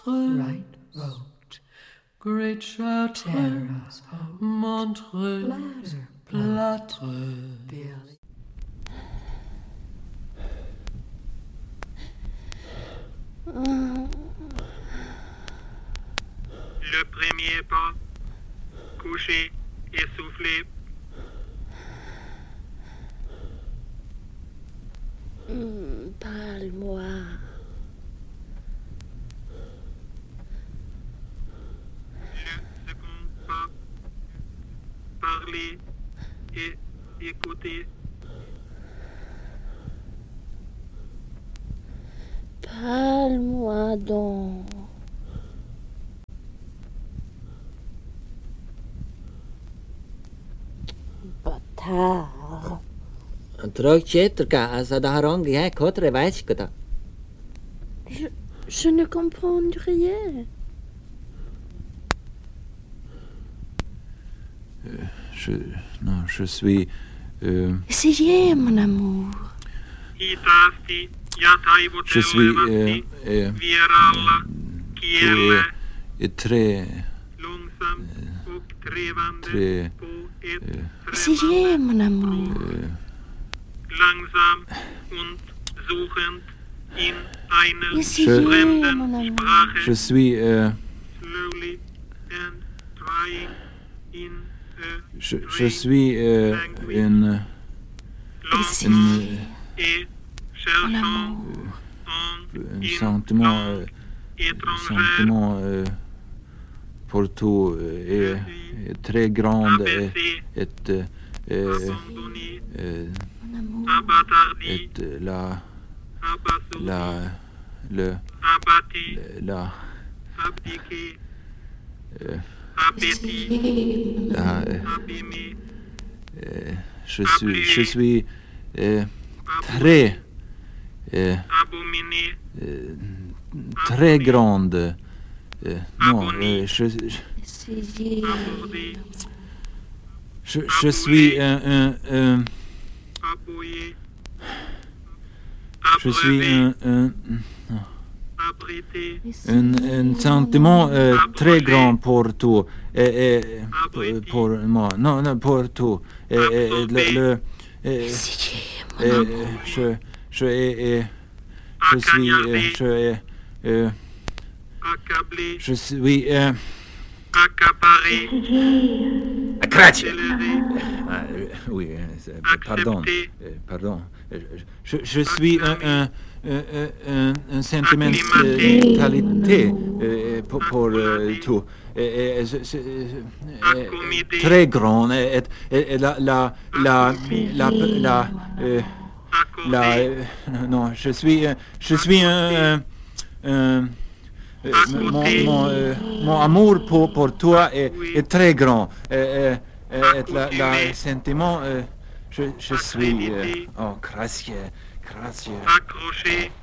Right road, great Chartres, Montreux, Plâtre, Berlin. Le premier pas, couché, essoufflé. Parle-moi. Le second pas, parler et écouter. Parle-moi donc. Bâtard. Je ne comprends rien. Je suis... Essayez, mon amour. Je suis très... Essayez, mon amour. Langsam und suchend in einer Essayez, fremden mon amour. Sprache. Je suis... Slowly and trying in a Je suis une... langue et cherchant un une sentiment... langue étrangère. sentiment pour tout est très grand Abaissé, abandonné, Mon amour. abattardi, et abasourdi, abattu, abdiqué, appétit, abîmé, je suis très abominé, très grande non Essayez. aborder, je suis un aboyer, je suis abreuver, abriter, un sentiment très grand pour tout pour moi non pour tout le Essayez, mon amour. accablé, je suis accaparé, accéléré, oui pardon pardon je suis un sentiment de qualité pour tout très grand et non je suis mon amour pour toi est très grand le sentiment je suis oh gracieux accroché,